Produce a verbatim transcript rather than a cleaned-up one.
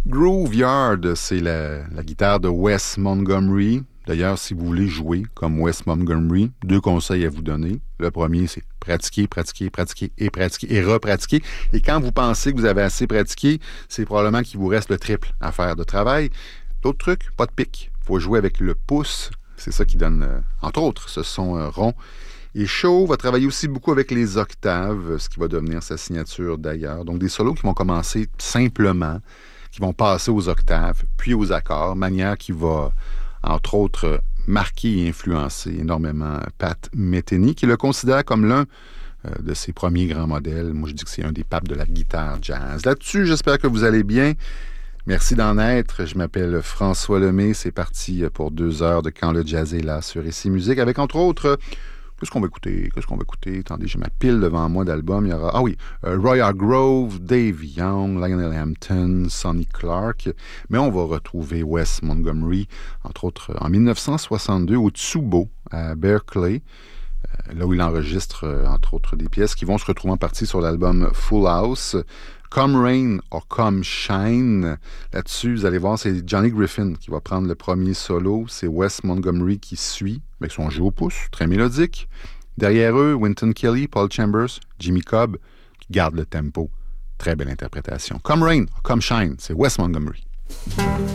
Grooveyard, c'est la, la guitare de Wes Montgomery. D'ailleurs, si vous voulez jouer comme Wes Montgomery, deux conseils à vous donner. Le premier, c'est pratiquer, pratiquer, pratiquer et pratiquer et repratiquer. Et quand vous pensez que vous avez assez pratiqué, c'est probablement qu'il vous reste le triple à faire de travail. D'autres trucs, pas de pic. Il faut jouer avec le pouce. C'est ça qui donne, euh, entre autres, ce son euh, rond. Et Shaw va travailler aussi beaucoup avec les octaves, ce qui va devenir sa signature d'ailleurs. Donc des solos qui vont commencer simplement, qui vont passer aux octaves, puis aux accords, manière qui va, entre autres, marquer et influencer énormément Pat Metheny, qui le considère comme l'un euh, de ses premiers grands modèles. Moi, je dis que c'est un des papes de la guitare jazz. Là-dessus, j'espère que vous allez bien. Merci d'en être. Je m'appelle François Lemay. C'est parti pour deux heures de Quand le jazz est là sur Ici Musique, avec entre autres... Qu'est-ce qu'on va écouter? Qu'est-ce qu'on va écouter? Attendez, j'ai ma pile devant moi d'albums. Il y aura, ah oui, euh, Roy Hargrove, Dave Young, Lionel Hampton, Sonny Clark. Mais on va retrouver Wes Montgomery, entre autres, en dix-neuf cent soixante-deux, au Tsubo, à Berkeley, euh, là où il enregistre, euh, entre autres, des pièces qui vont se retrouver en partie sur l'album Full House. Come Rain or Come Shine. Là-dessus, vous allez voir, c'est Johnny Griffin qui va prendre le premier solo. C'est Wes Montgomery qui suit, avec son jeu au pouce, très mélodique. Derrière eux, Wynton Kelly, Paul Chambers, Jimmy Cobb, qui gardent le tempo. Très belle interprétation. Come Rain or Come Shine, c'est Wes Montgomery.